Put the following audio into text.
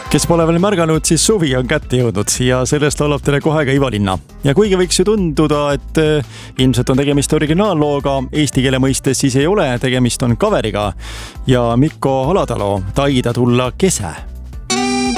Kes pole veel märganud, siis suvi on kätte jõudnud ja sellest laulab teile kohe ka Ivo Linna. Ja kuigi võiks ju tunduda, et ilmselt on tegemist originaallooga, eesti keele mõistes siis ei ole, tegemist on coveriga ja Mikko Alatalo taida tulla kese.